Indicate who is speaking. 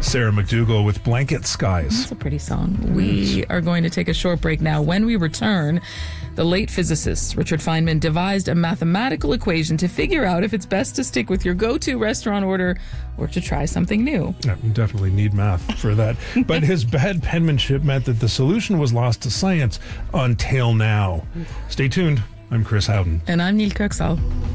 Speaker 1: Sarah McDougall with Blanket Skies.
Speaker 2: That's a pretty song. We are going to take a short break now. When we return, the late physicist Richard Feynman devised a mathematical equation to figure out if it's best to stick with your go-to restaurant order or to try something new.
Speaker 1: Yeah, you definitely need math for that. But his bad penmanship meant that the solution was lost to science until now. Stay tuned. I'm Chris Howden.
Speaker 2: And I'm Neil Kirksall.